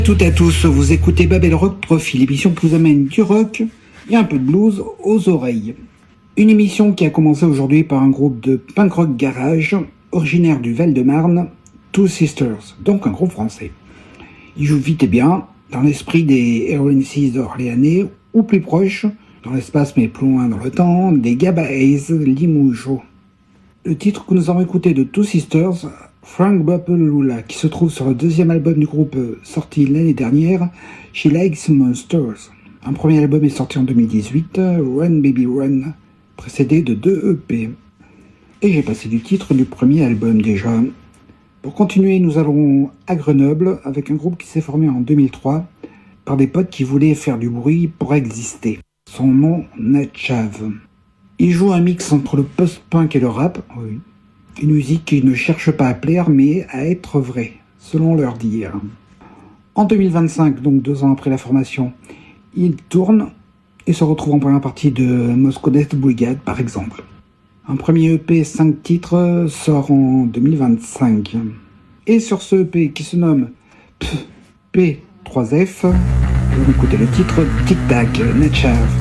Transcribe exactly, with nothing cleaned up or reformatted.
Toutes et à tous, vous écoutez Babel Rock Profil, émission qui vous amène du rock et un peu de blues aux oreilles. Une émission qui a commencé aujourd'hui par un groupe de punk rock garage originaire du Val-de-Marne, Two Sisters, donc un groupe français. Ils jouent vite et bien, dans l'esprit des Heroin Six orléanais, ou plus proche, dans l'espace mais plus loin dans le temps, des Gaba Hayes Limoujo. Le titre que nous avons écouté de Two Sisters, Frank Bapalula, qui se trouve sur le deuxième album du groupe sorti l'année dernière, She Likes Monsters. Un premier album est sorti en deux mille dix-huit, Run Baby Run, précédé de deux E P. Et j'ai passé du titre du premier album déjà. Pour continuer, nous allons à Grenoble avec un groupe qui s'est formé en deux mille trois par des potes qui voulaient faire du bruit pour exister. Son nom, Natchav. Il joue un mix entre le post-punk et le rap, oui. Une musique qui ne cherche pas à plaire, mais à être vraie, selon leur dire. En deux mille vingt-cinq, donc deux ans après la formation, ils tournent et se retrouvent en première partie de Moscow Death Brigade, par exemple. Un premier E P cinq titres sort en deux mille vingt-cinq. Et sur ce E P qui se nomme P trois F, on va écouter le titre Tic Tac, Natchav.